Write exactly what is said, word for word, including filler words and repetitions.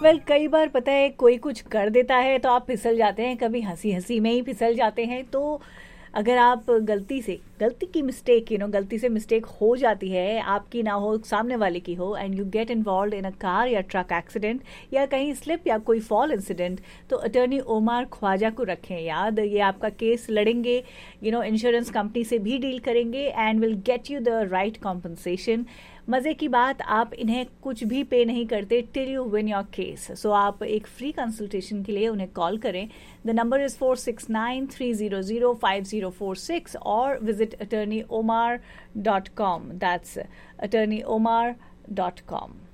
Well well, कई बार पता है कोई कुछ कर देता है तो आप फिसल जाते हैं, कभी हंसी हंसी में ही फिसल जाते हैं। तो अगर आप गलती से गलती की मिस्टेक यू नो गलती से मिस्टेक हो जाती है, आपकी ना हो सामने वाले की हो, and you get involve in a car या ट्रक एक्सीडेंट या कहीं स्लिप या कोई फॉल इंसिडेंट, तो अटर्नी ओमार ख्वाजा को रखें याद। ये आपका केस लड़ेंगे, यू नो इंश्योरेंस कंपनी से भी डील करेंगे and will get you the right compensation. मज़े की बात, आप इन्हें कुछ भी पे नहीं करते till you win your case. सो आप एक फ्री कंसल्टेशन के लिए उन्हें कॉल करें। The number is four six nine three zero zero five zero four six और visit attorney OMR dot com. That's attorney OMR dot com.